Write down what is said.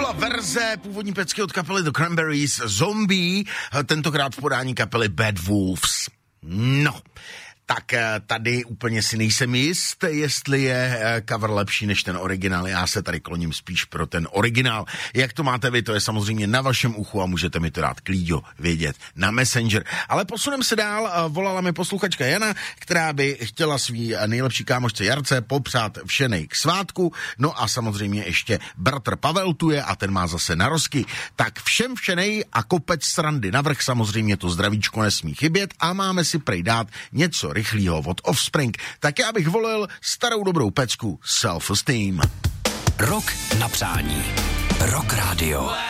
byla verze původní pecky od kapely The Cranberries Zombie, tentokrát v podání kapely Bad Wolves. No, tak tady úplně si nejsem jist, jestli je cover lepší než ten originál. Já se tady kloním spíš pro ten originál. Jak to máte vy, to je samozřejmě na vašem uchu a můžete mi to dát klíďo vědět na Messenger. Ale posuneme se dál, volala mi posluchačka Jana, která by chtěla svý nejlepší kámošce Jarce popřát všenej k svátku, no a samozřejmě ještě bratr Pavel tu je a ten má zase narozky. Tak všem všenej a kopec srandy navrch, samozřejmě to zdravíčko nesmí chybět a máme si prej dát něco rychlýho od Offspring, tak já bych volil starou dobrou pecku Self Esteem. Rock na přání. Rock Radio.